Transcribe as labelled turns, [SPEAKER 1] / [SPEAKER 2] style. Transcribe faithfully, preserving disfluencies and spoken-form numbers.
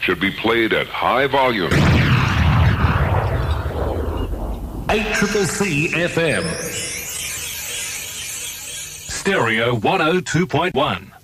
[SPEAKER 1] should be played at high volume.
[SPEAKER 2] eight C C C F M. Stereo one oh two point one.